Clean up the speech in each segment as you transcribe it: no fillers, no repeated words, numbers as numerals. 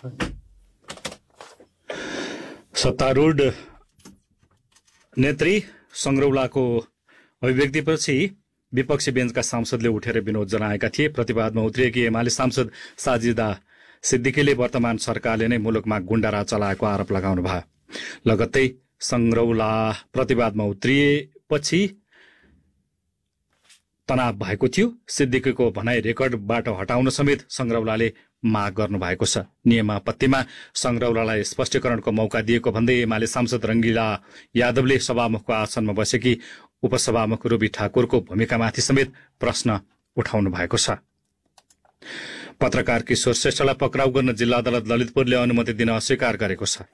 सत्तारूढ नेत्री संग्रौलाको अभिव्यक्तिपछि विपक्षी बेन्चका सांसदले उठेर विरोध जनाएका थिए। प्रतिवादमा उत्रिएकी एमाले सांसद साजिदा सिद्दिकीले वर्तमान सरकारले नै मुलुकमा गुण्डाराज चलाएको आरोप लगाउनु भयो। लगत्तै संग्रौला प्रतिवादमा उत्रिएपछि तनाव भएको थियो। सिद्दिकीको भनाई रेकर्डबाट हटाउन समेत संग्रौलाले माग गर्नु भएको छ। नियमापत्तिमा संग्रौलालाई स्पष्टीकरणको मौका दिएको भन्दै एमाले सांसद रंगिला यादवले सभामुखको आसनमा बसेकी उपसभामुख रूबी ठाकुरको भूमिकामाथि समेत प्रश्न उठाउनु भएको छ। पत्रकार किशोर श्रेष्ठलाई पक्राउ गर्न जिल्ला अदालत ललितपुरले अनुमति दिन अस्वीकार गरेको छ।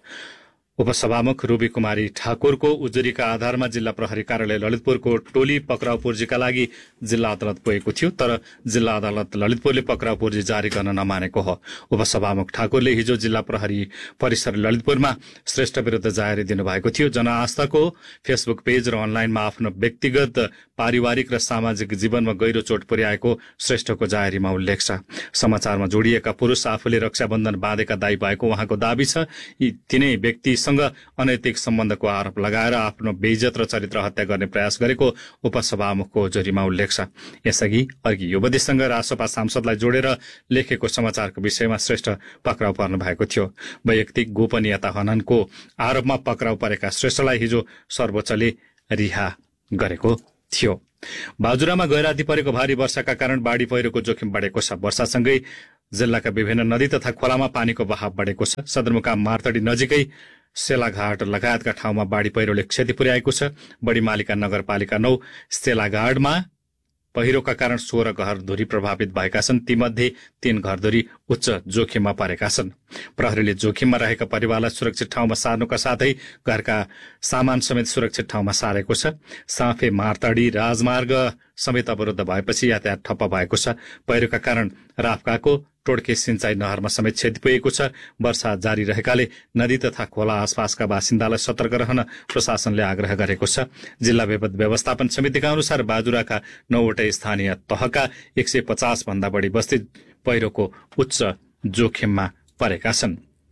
उपसभामुख रूबी कुमारी ठाकुरको उजुरीका आधारमा जिल्ला प्रहरी कार्यालय ललितपुरको टोली पक्राउ पूर्जीका लागि जिल्ला अदालत पुगेको थियो, तर जिल्ला अदालत ललितपुरले पक्राउ पूर्जी जारी गर्न नमानेको हो। उपसभामुख ठाकुरले हिजो जिल्ला प्रहरी परिसर ललितपुरमा श्रेष्ठ विरुद्ध जाहेरी दिनुभएको थियो। जनआस्थाको फेसबुक पेज र अनलाइनमा आफ्नो व्यक्तिगत पारिवारिक र सामाजिक जीवनमा गहिरो चोट पुर्याएको श्रेष्ठको जाहेरीमा उल्लेख छ। समाचारमा जोडिएका पुरुष आफूले रक्षाबन्धन बाँधेका दाई भएको उहाँको दावी छ। यी तिनै व्यक्तिसँग अनैतिक सम्बन्धको आरोप लगाएर आफ्नो बेइज्जत र चरित्र हत्या गर्ने प्रयास गरेको उपसभामुखको उजुरीमा उल्लेख छ। यसअघि अर्की युवतीसँग रासोपा सांसदलाई जोडेर लेखेको समाचारको विषयमा श्रेष्ठ पक्राउ पर्नु भएको थियो। वैयक्तिक गोपनीयता हननको आरोपमा पक्राउ परेका श्रेष्ठलाई हिजो सर्वोच्चले रिहा गरेको थियो। बाजुरामा गैराती परेको भारी वर्षाका कारण बाढी पहिरोको जोखिम बढेको छ। वर्षासँगै जिल्लाका विभिन्न नदी तथा खोलामा पानीको बहाव बढेको छ। सदरमुकाम मार्तडी नजिकै सेलाघाट लगायतका ठाउँमा बाढी पहिरोले क्षति पुर्याएको छ। बढीमालिका नगरपालिका 9 सेलाघाटमा पहिरोका कारण 16 घरधुरी प्रभावित भएका छन्। तीमध्ये 3 घरधुरी उच्च जोखिममा परेका छन्। प्रहरीले जोखिममा रहेका परिवारलाई सुरक्षित ठाउँमा सार्नुका साथै घरका सामान समेत सुरक्षित ठाउँमा सारेको छ। साँफे मार्तडी राजमार्ग समेत अवरुद्ध भएपछि यातायात ठप्प भएको छ। पहिरोका कारण राफकाको टोड्के सिंचाई नहरमा समेत क्षति पुगेको छ। वर्षा जारी रहेकाले नदी तथा खोला आसपासका बासिन्दालाई सतर्क रहन प्रशासनले आग्रह गरेको छ। जिल्ला विपद व्यवस्थापन समितिका अनुसार बाजुराका 9वटै स्थानीय तहका 150 भन्दा बढी बस्ती पहिरोको उच्च जोखिममा परेका छन्।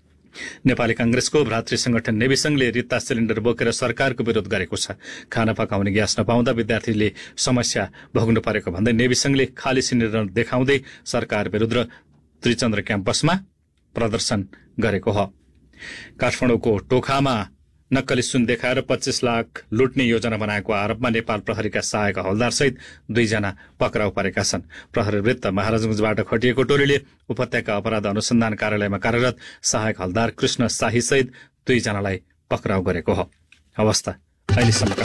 नेपाली कांग्रेसको भ्रातृ संगठन नेविसंघले रित्ता सिलिण्डर बोकेर सरकारको विरोध गरेको छ। खाना पकाउने ग्यास नपाउँदा विद्यार्थीले समस्या भोग्नु परेको भन्दै नेविसंघले खाली सिलिण्डर देखाउँदै सरकार विरुद्ध त्रिचन्द्र क्याम्पसमा प्रदर्शन गरेको हो। काठमाडौँको टोखामा नक्कली सुन देखाएर 25 लाख लुट्ने योजना बनाएको आरोपमा नेपाल प्रहरीका सहायक हवलदार सहित 2 जना पक्राउ परेका छन्। प्रहरी वृत्त महाराजगंजबाट खटिएको टोलीले उपत्यका अपराध अनुसन्धान कार्यालयमा कार्यरत सहायक हवलदार कृष्ण शाही सहित 2 जनालाई पक्राउ गरेको हो। अवस्था अहिलेसम्मका